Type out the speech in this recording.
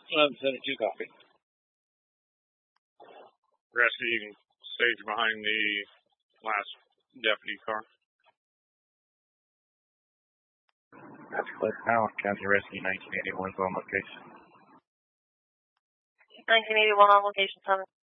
1172 copy. Rescue, you can stage behind the last deputy car. That's Cliff Powell, County Rescue 1981 is on location. 1981 on location 7.